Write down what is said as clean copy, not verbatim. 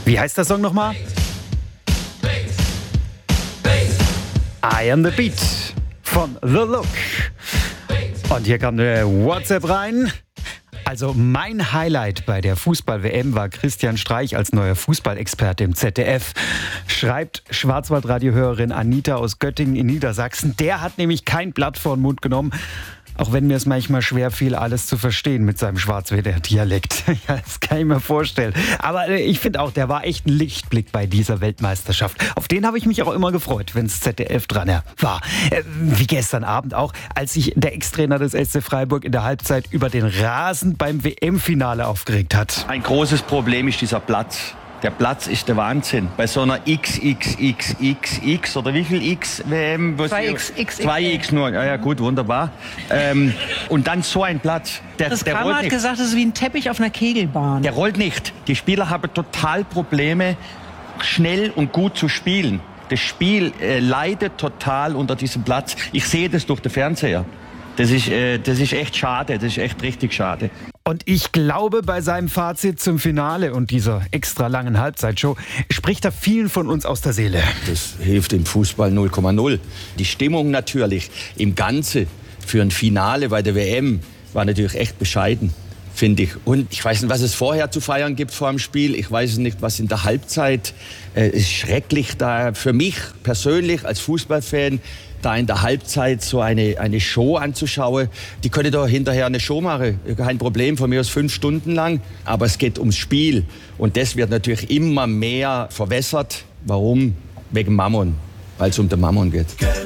Wie heißt der Song nochmal? I Am The Beat von The Look. Und hier kam eine WhatsApp rein. Also mein Highlight bei der Fußball-WM war Christian Streich als neuer Fußballexperte im ZDF. Schreibt Schwarzwaldradiohörerin Anita aus Göttingen in Niedersachsen. Der hat nämlich kein Blatt vor den Mund genommen. Auch wenn mir es manchmal schwer fiel, alles zu verstehen mit seinem Schwarzwälder Dialekt. Ja, das kann ich mir vorstellen. Aber ich finde auch, der war echt ein Lichtblick bei dieser Weltmeisterschaft. Auf den habe ich mich auch immer gefreut, wenn das ZDF dran war. Wie gestern Abend auch, als sich der Ex-Trainer des SC Freiburg in der Halbzeit über den Rasen beim WM-Finale aufgeregt hat. Ein großes Problem ist dieser Platz. Der Platz ist der Wahnsinn. Bei so einer XXXXX oder wie viel X WM? 2X nur. Ja, gut, wunderbar. Und dann so ein Platz. Das Kramer hat gesagt, es ist wie ein Teppich auf einer Kegelbahn. Der rollt nicht. Die Spieler haben total Probleme, schnell und gut zu spielen. Das Spiel leidet total unter diesem Platz. Ich sehe das durch den Fernseher. Das ist echt schade. Das ist echt richtig schade. Und ich glaube, bei seinem Fazit zum Finale und dieser extra langen Halbzeitshow spricht er vielen von uns aus der Seele. Das hilft im Fußball 0,0. Die Stimmung natürlich im Ganze für ein Finale bei der WM war natürlich echt bescheiden, finde ich. Und ich weiß nicht, was es vorher zu feiern gibt vor dem Spiel. Ich weiß nicht, was in der Halbzeit ist schrecklich da für mich persönlich als Fußballfan, da in der Halbzeit so eine Show anzuschauen. Die können doch hinterher eine Show machen, kein Problem, von mir aus 5 Stunden lang. Aber es geht ums Spiel und das wird natürlich immer mehr verwässert. Warum? Wegen Mammon, weil es um den Mammon geht.